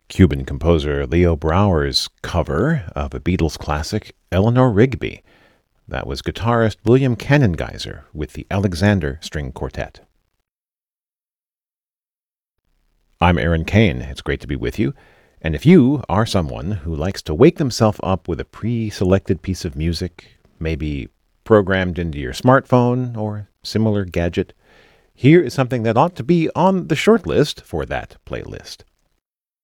Cuban composer Leo Brouwer's cover of a Beatles classic, Eleanor Rigby. That was guitarist William Kanengeiser with the Alexander String Quartet. I'm Aaron Kane. It's great to be with you. And if you are someone who likes to wake themselves up with a pre-selected piece of music, maybe programmed into your smartphone or similar gadget, here is something that ought to be on the short list for that playlist.